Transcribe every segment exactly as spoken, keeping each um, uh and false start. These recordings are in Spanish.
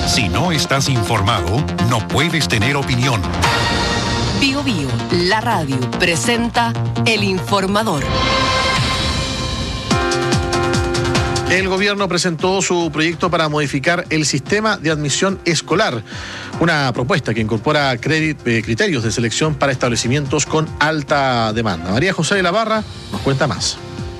Si no estás informado, no puedes tener opinión. Bio Bio, la radio, presenta El Informador. El gobierno presentó su proyecto para modificar el sistema de admisión escolar, una propuesta que incorpora criterios de selección para establecimientos con alta demanda. María José de la Barra nos cuenta más.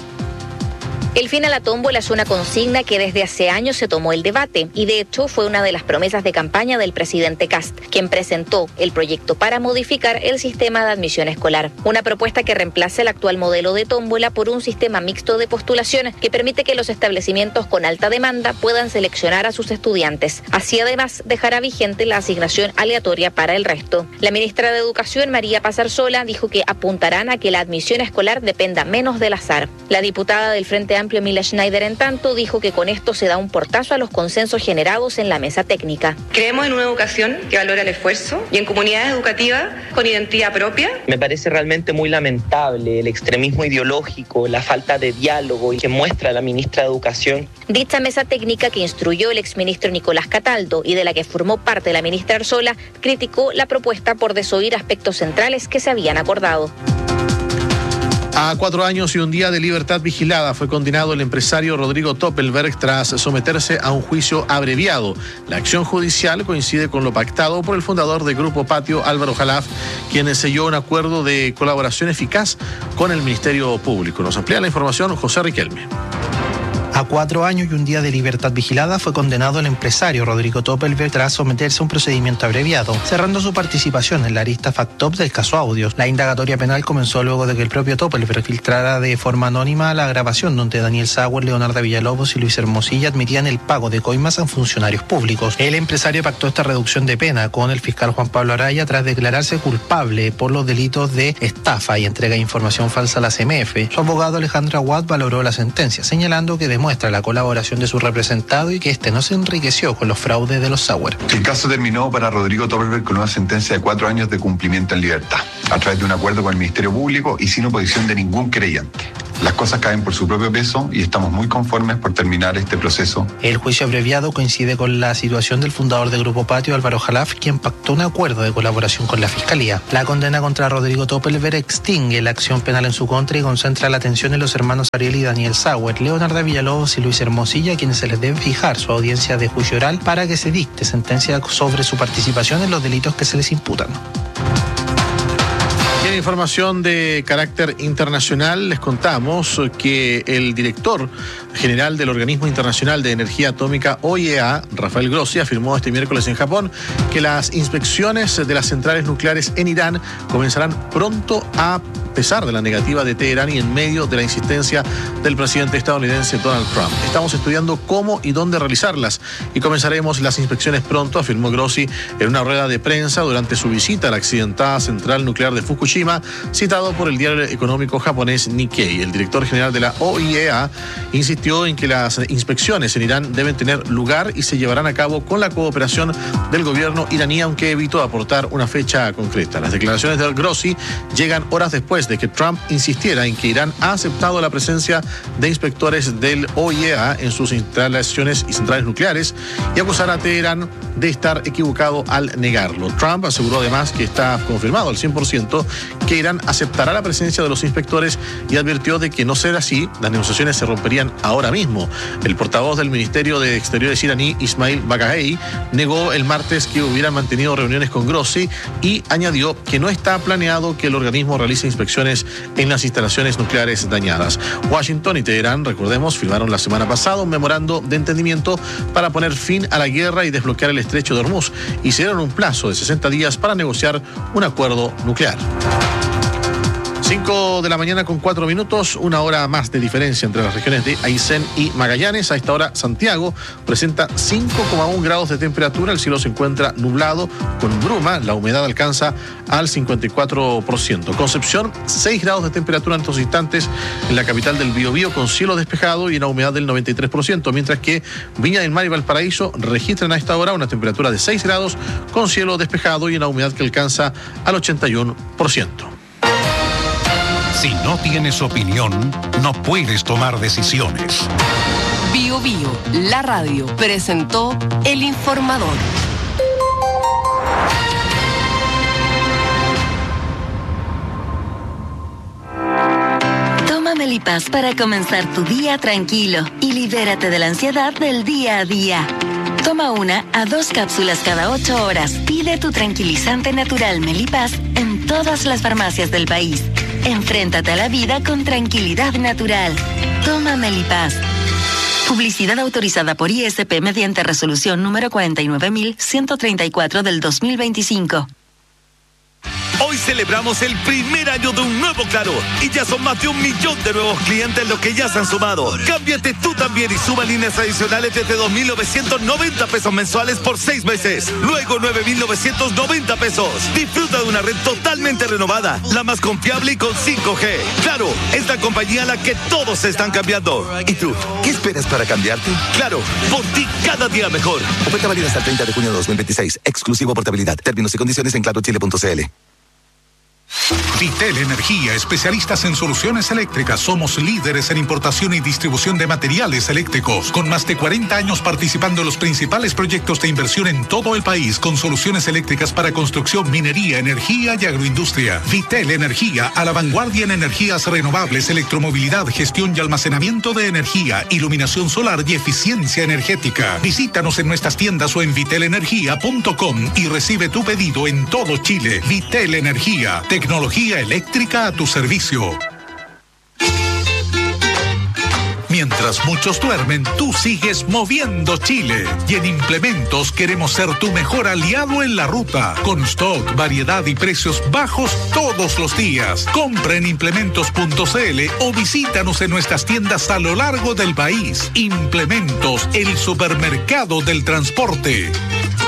El fin a la tómbola es una consigna que desde hace años se tomó el debate y de hecho fue una de las promesas de campaña del presidente Kast, quien presentó el proyecto para modificar el sistema de admisión escolar. Una propuesta que reemplace el actual modelo de tómbola por un sistema mixto de postulación que permite que los establecimientos con alta demanda puedan seleccionar a sus estudiantes. Así además dejará vigente la asignación aleatoria para el resto. La ministra de Educación, María Pazarsola, dijo que apuntarán a que la admisión escolar dependa menos del azar. La diputada del Frente Amplio, Mila Schneider, en tanto, dijo que con esto se da un portazo a los consensos generados en la mesa técnica. Creemos en una educación que valora el esfuerzo y en comunidades educativas con identidad propia. Me parece realmente muy lamentable el extremismo ideológico, la falta de diálogo que muestra la ministra de Educación. Dicha mesa técnica, que instruyó el exministro Nicolás Cataldo y de la que formó parte la ministra Arzola, criticó la propuesta por desoír aspectos centrales que se habían acordado. A cuatro años y un día de libertad vigilada fue condenado el empresario Rodrigo Toppelberg tras someterse a un juicio abreviado. La acción judicial coincide con lo pactado por el fundador de Grupo Patio, Álvaro Jalaf, quien selló un acuerdo de colaboración eficaz con el Ministerio Público. Nos amplía la información José Riquelme. A cuatro años y un día de libertad vigilada fue condenado el empresario Rodrigo Toppelberg tras someterse a un procedimiento abreviado, cerrando su participación en la arista FACTOP del caso Audios. La indagatoria penal comenzó luego de que el propio Toppelberg filtrara de forma anónima la grabación donde Daniel Sauer, Leonardo Villalobos y Luis Hermosilla admitían el pago de coimas a funcionarios públicos. El empresario pactó esta reducción de pena con el fiscal Juan Pablo Araya tras declararse culpable por los delitos de estafa y entrega de información falsa a la C M F. Su abogado Alejandro Aguad valoró la sentencia, señalando que demuestra la colaboración de su representado y que este no se enriqueció con los fraudes de los Sauer. El caso terminó para Rodrigo Toppelberg con una sentencia de cuatro años de cumplimiento en libertad, a través de un acuerdo con el Ministerio Público y sin oposición de ningún creyente. Las cosas caen por su propio peso y estamos muy conformes por terminar este proceso. El juicio abreviado coincide con la situación del fundador de Grupo Patio, Álvaro Jalaf, quien pactó un acuerdo de colaboración con la Fiscalía. La condena contra Rodrigo Toppelberg extingue la acción penal en su contra y concentra la atención en los hermanos Ariel y Daniel Sauer, Leonardo Villalobos y Luis Hermosilla, a quienes se les debe fijar su audiencia de juicio oral para que se dicte sentencia sobre su participación en los delitos que se les imputan. En información de carácter internacional les contamos que el director general del Organismo Internacional de Energía Atómica, O I E A, Rafael Grossi, afirmó este miércoles en Japón que las inspecciones de las centrales nucleares en Irán comenzarán pronto a pesar de la negativa de Teherán y en medio de la insistencia del presidente estadounidense Donald Trump. Estamos estudiando cómo y dónde realizarlas y comenzaremos las inspecciones pronto, afirmó Grossi en una rueda de prensa durante su visita a la accidentada central nuclear de Fukushima, citado por el diario económico japonés Nikkei. El director general de la O I E A insistió en que las inspecciones en Irán deben tener lugar y se llevarán a cabo con la cooperación del gobierno iraní, aunque evitó aportar una fecha concreta. Las declaraciones del Grossi llegan horas después de que Trump insistiera en que Irán ha aceptado la presencia de inspectores del O I E A en sus instalaciones y centrales nucleares y acusara a Teherán de estar equivocado al negarlo. Trump aseguró además que está confirmado al cien por ciento que Irán aceptará la presencia de los inspectores y advirtió de que no ser así, las negociaciones se romperían ahora mismo. El portavoz del Ministerio de Exteriores iraní, Ismail Baqai, negó el martes que hubieran mantenido reuniones con Grossi y añadió que no está planeado que el organismo realice inspecciones en las instalaciones nucleares dañadas. Washington y Teherán, recordemos, firmaron la semana pasada un memorando de entendimiento para poner fin a la guerra y desbloquear el estrecho de Hormuz y se dieron un plazo de sesenta días para negociar un acuerdo nuclear. cinco de la mañana con cuatro minutos, una hora más de diferencia entre las regiones de Aysén y Magallanes. A esta hora Santiago presenta cinco coma uno grados de temperatura, el cielo se encuentra nublado con bruma, la humedad alcanza al cincuenta y cuatro por ciento. Concepción, seis grados de temperatura en estos instantes en la capital del Biobío con cielo despejado y una humedad del noventa y tres por ciento, mientras que Viña del Mar y Valparaíso registran a esta hora una temperatura de seis grados con cielo despejado y una humedad que alcanza al ochenta y uno por ciento. Si no tienes opinión, no puedes tomar decisiones. Bio Bio Bio, la radio, presentó El Informador. Toma Melipaz para comenzar tu día tranquilo y libérate de la ansiedad del día a día. Toma una a dos cápsulas cada ocho horas. Pide tu tranquilizante natural Melipaz en todas las farmacias del país. Enfréntate a la vida con tranquilidad natural. Toma Melipaz. Publicidad autorizada por I S P mediante resolución número cuarenta y nueve mil ciento treinta y cuatro del dos mil veinticinco. Hoy celebramos el primer año de un nuevo Claro y ya son más de un millón de nuevos clientes los que ya se han sumado. Cámbiate tú también y suma líneas adicionales desde dos mil novecientos noventa pesos mensuales por seis meses. Luego nueve mil novecientos noventa pesos. Disfruta de una red totalmente renovada, la más confiable y con cinco G. Claro, es la compañía a la que todos se están cambiando. ¿Y tú? ¿Qué esperas para cambiarte? Claro, por ti cada día mejor. Oferta válida hasta el treinta de junio de dos mil veintiséis. Exclusivo portabilidad. Términos y condiciones en claro chile punto c l. Vitel Energía, especialistas en soluciones eléctricas. Somos líderes en importación y distribución de materiales eléctricos, con más de cuarenta años participando en los principales proyectos de inversión en todo el país, con soluciones eléctricas para construcción, minería, energía y agroindustria. Vitel Energía, a la vanguardia en energías renovables, electromovilidad, gestión y almacenamiento de energía, iluminación solar y eficiencia energética. Visítanos en nuestras tiendas o en vitel energía punto com y recibe tu pedido en todo Chile. Vitel Energía, tecnología eléctrica a tu servicio. Mientras muchos duermen, tú sigues moviendo Chile. Y en Implementos queremos ser tu mejor aliado en la ruta. Con stock, variedad y precios bajos todos los días. Compra en implementos punto c l o visítanos en nuestras tiendas a lo largo del país. Implementos, el supermercado del transporte.